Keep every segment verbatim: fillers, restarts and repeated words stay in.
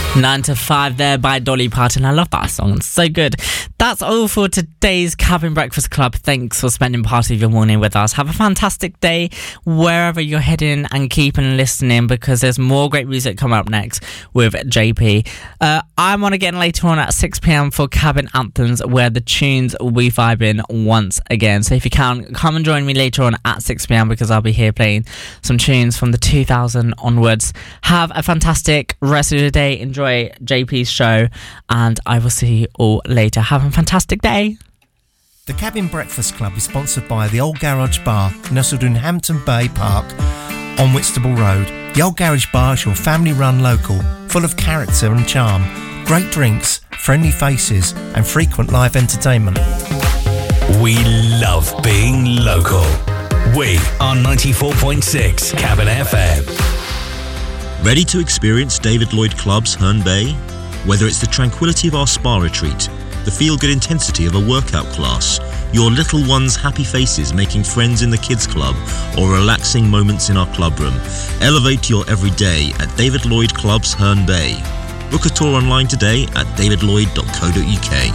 nine to five there by Dolly Parton. I love that song. It's so good. That's all for today's Cabin Breakfast Club. Thanks for spending part of your morning with us. Have a fantastic day wherever you're heading and keep on listening because there's more great music coming up next with J P. Uh, I'm on again later on at six p.m. for Cabin Anthems where the tunes will be vibing once again. So if you can, come and join me later on at six p.m. because I'll be here playing some tunes from the two thousand onwards. Have a fantastic rest of the day. Enjoy J P's show and I will see you all later. Have a fantastic day. The Cabin Breakfast Club is sponsored by the Old Garage Bar, nestled in Hampton Bay Park on Whitstable Road. The Old Garage Bar is your family-run local, full of character and charm, great drinks, friendly faces and frequent live entertainment. We love being local. We are ninety-four point six Cabin F M. Ready to experience David Lloyd Club's Herne Bay? Whether it's the tranquility of our spa retreat, the feel-good intensity of a workout class, your little one's happy faces making friends in the kids club, or relaxing moments in our club room, elevate your everyday at David Lloyd Club's Herne Bay. Book a tour online today at david lloyd dot co dot uk.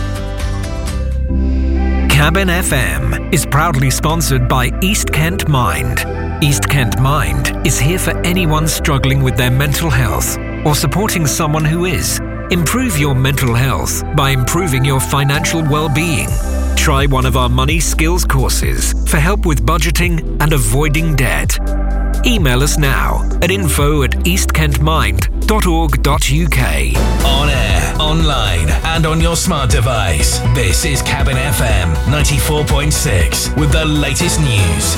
Cabin F M is proudly sponsored by East Kent Mind. East Kent Mind is here for anyone struggling with their mental health or supporting someone who is. Improve your mental health by improving your financial well-being. Try one of our money skills courses for help with budgeting and avoiding debt. Email us now at info at east kent mind dot org dot uk. On air, online and on your smart device. This is Cabin F M ninety-four point six with the latest news.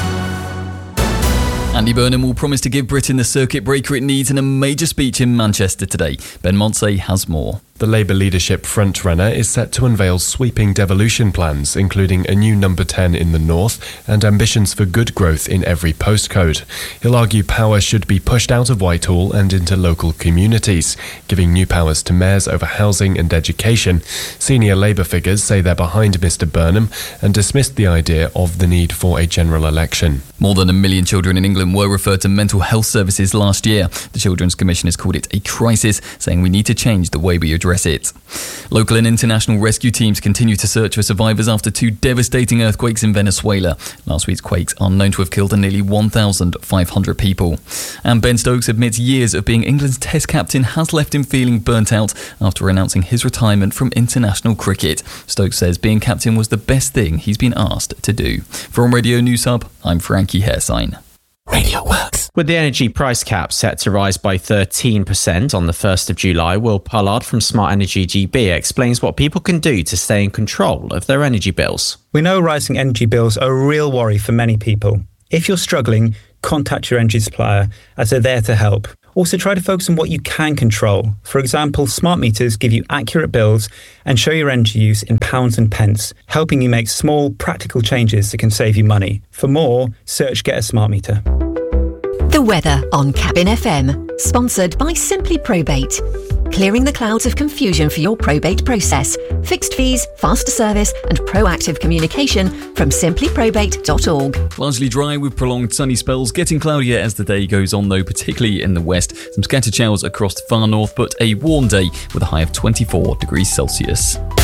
Andy Burnham will promise to give Britain the circuit breaker it needs in a major speech in Manchester today. Ben Monsey has more. The Labour leadership frontrunner is set to unveil sweeping devolution plans, including a new number ten in the north and ambitions for good growth in every postcode. He'll argue power should be pushed out of Whitehall and into local communities, giving new powers to mayors over housing and education. Senior Labour figures say they're behind Mr Burnham and dismissed the idea of the need for a general election. More than a million children in England were referred to mental health services last year. The Children's Commission has called it a crisis, saying we need to change the way we address it. Local and international rescue teams continue to search for survivors after two devastating earthquakes in Venezuela. Last week's quakes are known to have killed nearly one thousand five hundred people. And Ben Stokes admits years of being England's Test captain has left him feeling burnt out after announcing his retirement from international cricket. Stokes says being captain was the best thing he's been asked to do. From Radio News Hub, I'm Frankie Hairsign. Radio Works. With the energy price cap set to rise by thirteen percent on the first of July, Will Pollard from Smart Energy G B explains what people can do to stay in control of their energy bills. We know rising energy bills are a real worry for many people. If you're struggling, contact your energy supplier as they're there to help. Also, try to focus on what you can control. For example, smart meters give you accurate bills and show your energy use in pounds and pence, helping you make small, practical changes that can save you money. For more, search Get a Smart Meter. The weather on Cabin F M, sponsored by Simply Probate. Clearing the clouds of confusion for your probate process. Fixed fees, faster service and proactive communication from simply probate dot org. Largely dry with prolonged sunny spells, getting cloudier as the day goes on though, particularly in the west. Some scattered showers across the far north, but a warm day with a high of twenty-four degrees Celsius.